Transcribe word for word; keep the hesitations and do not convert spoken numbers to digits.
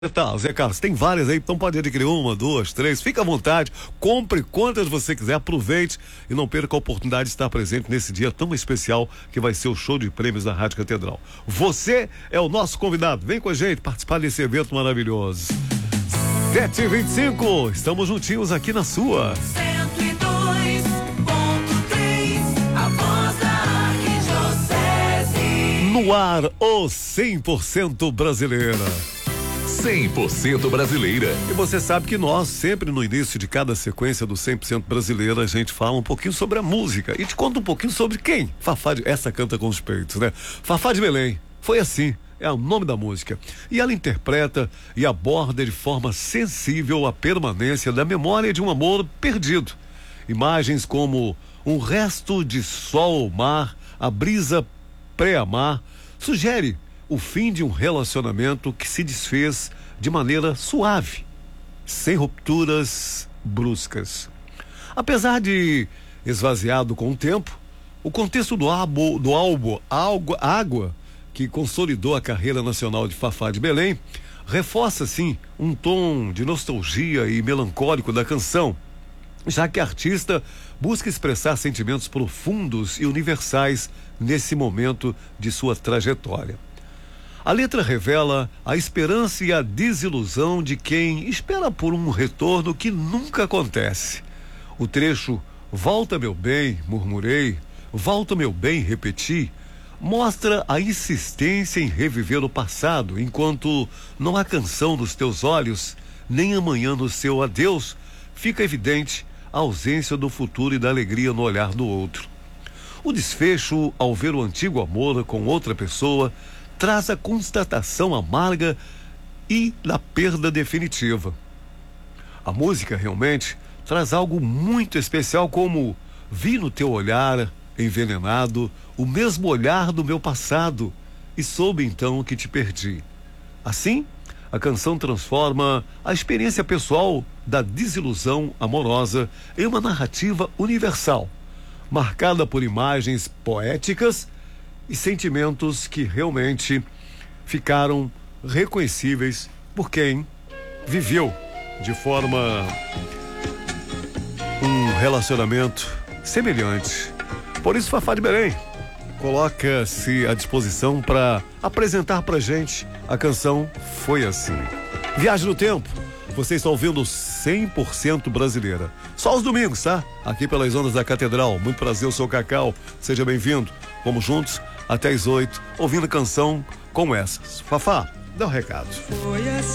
Tá, Zé Carlos, tem várias aí, então pode adquirir uma, duas, três, fica à vontade, compre quantas você quiser, aproveite e não perca a oportunidade de estar presente nesse dia tão especial que vai ser o show de prêmios da Rádio Catedral. Você é o nosso convidado, vem com a gente participar desse evento maravilhoso. sete e vinte e cinco, estamos juntinhos aqui na sua. cento e dois ponto três, a voz da Arquidiocese. No ar, o cem por cento brasileira. cem por cento brasileira. E você sabe que nós, sempre no início de cada sequência do cem por cento brasileira, a gente fala um pouquinho sobre a música e te conta um pouquinho sobre quem? Fafá de... Essa canta com os peitos, né? Fafá de Belém. Foi assim, é o nome da música. E ela interpreta e aborda de forma sensível a permanência da memória de um amor perdido. Imagens como um resto de sol ao mar, a brisa pré-amar, sugere o fim de um relacionamento que se desfez de maneira suave, sem rupturas bruscas. Apesar de esvaziado com o tempo, o contexto do álbum, do álbum Água, Água, que consolidou a carreira nacional de Fafá de Belém, reforça, sim, um tom de nostalgia e melancólico da canção, já que a artista busca expressar sentimentos profundos e universais nesse momento de sua trajetória. A letra revela a esperança e a desilusão de quem espera por um retorno que nunca acontece. O trecho "Volta, meu bem", murmurei, "volta, meu bem", repeti, mostra a insistência em reviver o passado, enquanto não há canção nos teus olhos, nem amanhã no seu adeus, fica evidente a ausência do futuro e da alegria no olhar do outro. O desfecho, ao ver o antigo amor com outra pessoa, traz a constatação amarga e da perda definitiva. A música realmente traz algo muito especial, como "vi no teu olhar envenenado o mesmo olhar do meu passado e soube então que te perdi". Assim, a canção transforma a experiência pessoal da desilusão amorosa em uma narrativa universal, marcada por imagens poéticas e sentimentos que realmente ficaram reconhecíveis por quem viveu de forma um relacionamento semelhante. Por isso, Fafá de Belém coloca-se à disposição para apresentar pra gente a canção Foi Assim. Viagem no tempo, você está ouvindo cem por cento brasileira. Só os domingos, tá? Aqui pelas ondas da Catedral. Muito prazer, eu sou o Cacau. Seja bem-vindo. Vamos juntos até as oito, ouvindo canção como essas. Fafá, dá um recado. Foi assim.